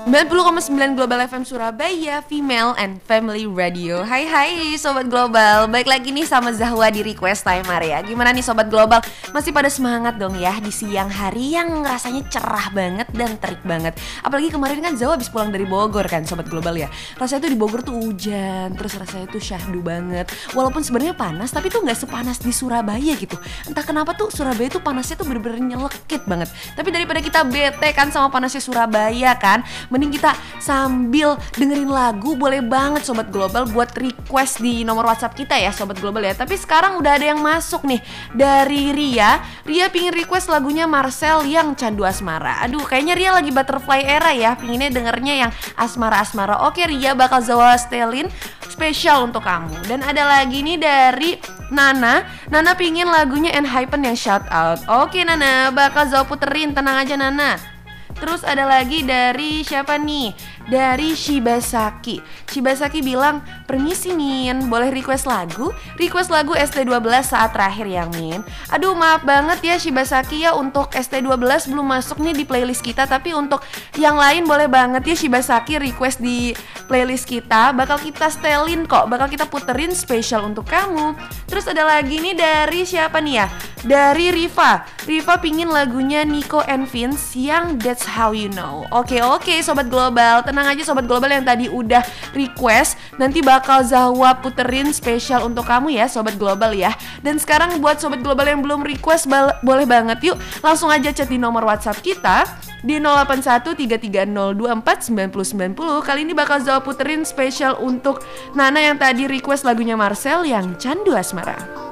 90,9 Global FM Surabaya, Female and Family Radio. Hai Sobat Global, balik lagi nih sama Zahwa di Request Time Area. Gimana nih Sobat Global, masih pada semangat dong ya di siang hari yang rasanya cerah banget dan terik banget. Apalagi kemarin kan Zahwa habis pulang dari Bogor kan Sobat Global ya. Rasanya tuh di Bogor tuh hujan, terus rasanya tuh syahdu banget. Walaupun sebenarnya panas, tapi tuh gak sepanas di Surabaya gitu. Entah kenapa tuh Surabaya tuh panasnya tuh bener-bener nyelekit banget. Tapi daripada kita bete kan sama panasnya Surabaya kan, mending kita sambil dengerin lagu. Boleh banget Sobat Global buat request di nomor WhatsApp kita ya Sobat Global ya. Tapi sekarang udah ada yang masuk nih dari Ria. Ria pingin request lagunya Marcel yang Candu Asmara. Aduh kayaknya Ria lagi butterfly era ya, pinginnya dengernya yang Asmara-Asmara. Oke Ria, bakal Zawa setelin spesial untuk kamu. Dan ada lagi nih dari Nana. Nana pingin lagunya Enhypen yang Shout Out. Oke Nana, bakal Zawa puterin, tenang aja Nana. Terus ada lagi dari siapa nih? Dari Shibasaki. Shibasaki bilang, permisi Min, boleh request lagu? Request lagu ST12 saat terakhir ya Min. Aduh maaf banget ya Shibasaki ya, untuk ST12 belum masuk nih di playlist kita. Tapi untuk yang lain boleh banget ya Shibasaki request di playlist kita. Bakal kita setelin kok, bakal kita puterin spesial untuk kamu. Terus ada lagi nih dari siapa nih ya? Dari Riva. Riva pingin lagunya Nico and Vince yang That's How You Know. Oke Sobat Global, tenang aja Sobat Global yang tadi udah request, nanti bakal Zahwa puterin spesial untuk kamu ya Sobat Global ya. Dan sekarang buat Sobat Global yang belum request, boleh banget yuk langsung aja chat di nomor WhatsApp kita di 081330249090. Kali ini bakal Zahwa puterin spesial untuk Nana yang tadi request lagunya Marcel yang Candu Asmara.